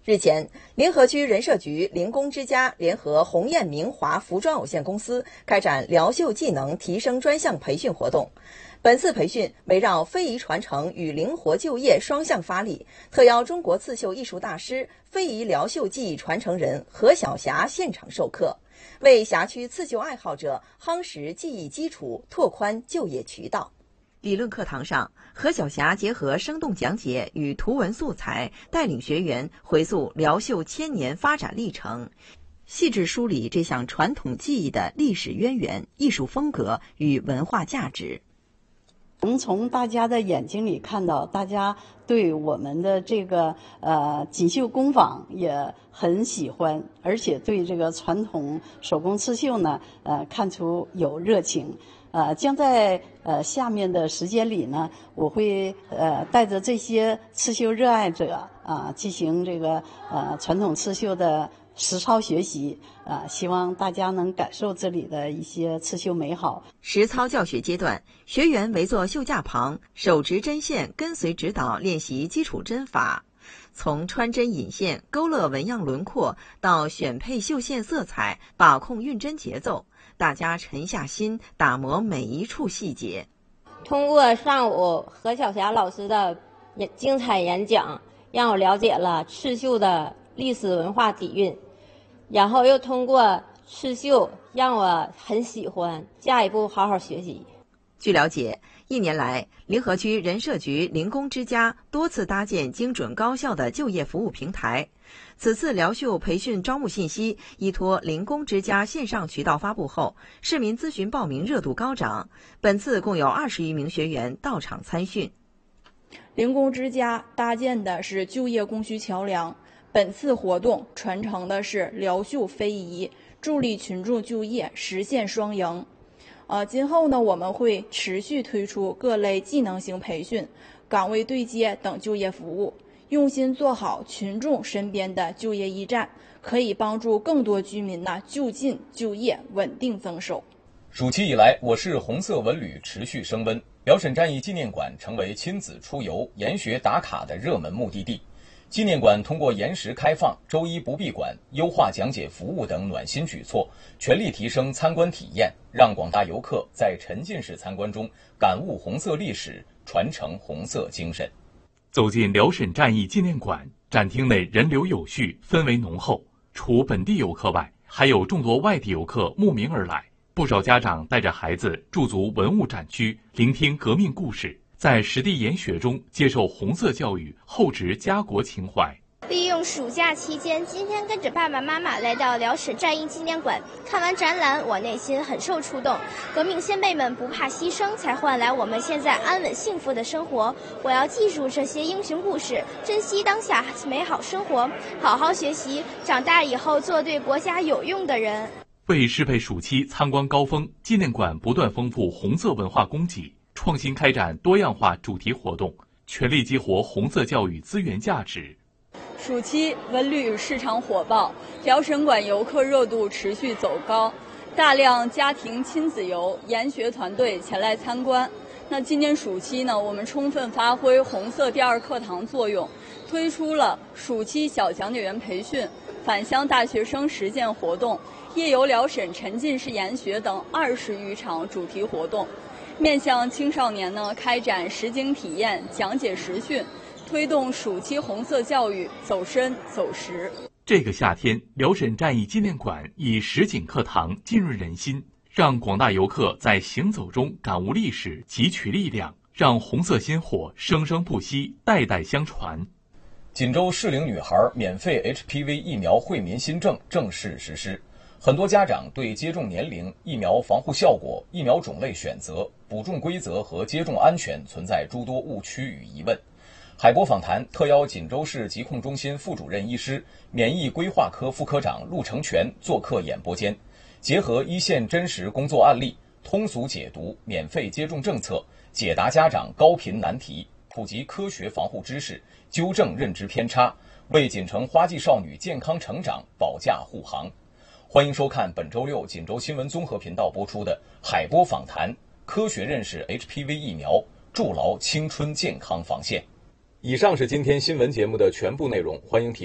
日前，临河区人社局灵工之家联合鸿雁明华服装有限公司开展疗绣技能提升专项培训活动。本次培训围绕非遗传承与灵活就业双向发力，特邀中国刺绣艺术大师、非遗疗绣技艺传承人何晓霞现场授课，为辖区刺绣爱好者夯实技艺基础，拓宽就业渠道。理论课堂上，何晓霞结合生动讲解与图文素材，带领学员回溯疗绣千年发展历程，细致梳理这项传统技艺的历史渊源、艺术风格与文化价值。 能从大家的眼睛里看到，大家对我们的这个锦绣工坊也很喜欢，而且对这个传统手工刺绣呢，看出有热情。将在下面的时间里呢，我会带着这些刺绣热爱者进行这个传统刺绣的实操学习，希望大家能感受这里的一些刺绣美好。 实操教学阶段，学员围坐绣架旁，手执针线，跟随指导练习基础针法。从穿针引线、勾勒纹样轮廓到选配绣线色彩、把控运针节奏，大家沉下心打磨每一处细节。 通过上午何晓霞老师的精彩演讲，让我了解了刺绣的历史文化底蕴，然后又通过刺绣让我很喜欢，下一步好好学习。 据了解，1年来，临河区人社局灵工之家多次搭建精准高效的就业服务平台。此次疗绣培训招募信息依托灵工之家线上渠道发布后，市民咨询报名热度高涨。本次共有20余名学员到场参训。 灵工之家搭建的是就业供需桥梁，本次活动传承的是疗绣非遗，助力群众就业，实现双赢。今后呢，我们会持续推出各类技能型培训、岗位对接等就业服务，用心做好群众身边的就业驿站，可以帮助更多居民就近就业，稳定增收。 暑期以来，我市红色文旅持续升温，辽沈战役纪念馆成为亲子出游、研学打卡的热门目的地。纪念馆通过延时开放、周一不闭馆、优化讲解服务等暖心举措，全力提升参观体验，让广大游客在沉浸式参观中感悟红色历史，传承红色精神。 走进辽沈战役纪念馆，展厅内人流有序，氛围浓厚。除本地游客外，还有众多外地游客慕名而来。不少家长带着孩子驻足文物展区，聆听革命故事，在实地研学中接受红色教育，厚植家国情怀。 利用暑假期间，今天跟着爸爸妈妈来到辽沈战役纪念馆，看完展览，我内心很受触动。革命先辈们不怕牺牲，才换来我们现在安稳幸福的生活。我要记住这些英雄故事，珍惜当下美好生活，好好学习，长大以后做对国家有用的人。 为适配暑期参观高峰，纪念馆不断丰富红色文化供给，创新开展多样化主题活动，全力激活红色教育资源价值。 暑期文旅市场火爆，辽沈馆游客热度持续走高，大量家庭亲子游、研学团队前来参观。那今年暑期呢，我们充分发挥红色第二课堂作用，推出了暑期小讲解员培训、返乡大学生实践活动、夜游辽沈沉浸式研学等20余场主题活动，面向青少年呢，开展实景体验、讲解实训，推动暑期红色教育走深走实。 这个夏天，辽沈战役纪念馆以实景课堂浸润人心，让广大游客在行走中感悟历史，汲取力量，让红色薪火生生不息，代代相传。 锦州适龄女孩免费 HPV 疫苗惠民新政正式实施，很多家长对接种年龄、疫苗防护效果、疫苗种类选择、补种规则和接种安全存在诸多误区与疑问。海博访谈特邀锦州市疾控中心副主任医师、免疫规划科副科长陆成全做客演播间，结合一线真实工作案例，通俗解读免费接种政策，解答家长高频难题，普及科学防护知识，纠正认知偏差，为锦城花季少女健康成长保驾护航。欢迎收看本周六锦州新闻综合频道播出的海波访谈，科学认识 HPV 疫苗，筑牢青春健康防线。以上是今天新闻节目的全部内容，欢迎提